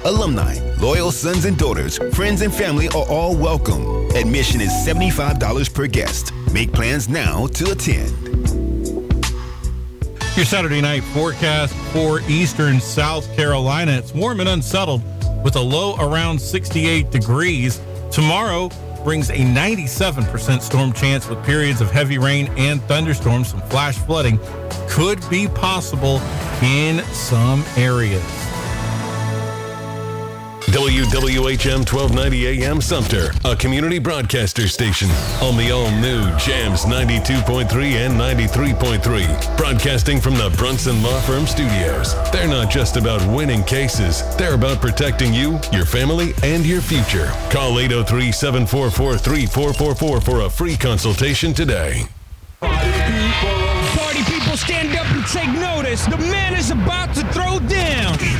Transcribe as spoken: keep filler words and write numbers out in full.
Alumni, loyal sons and daughters, friends and family are all welcome. Admission is seventy-five dollars per guest. Make plans now to attend. Your Saturday night forecast for eastern South Carolina. It's warm and unsettled with a low around sixty-eight degrees. Tomorrow brings a ninety-seven percent storm chance with periods of heavy rain and thunderstorms. Some flash flooding could be possible in some areas. W W H M twelve ninety A M Sumter, a community broadcaster station on the all-new Jams ninety-two point three and ninety-three point three. Broadcasting from the Brunson Law Firm Studios. They're not just about winning cases. They're about protecting you, your family, and your future. Call eight oh three, seven four four, three four four four for a free consultation today. Party people, party people, stand up and take notice. The man is about to throw down.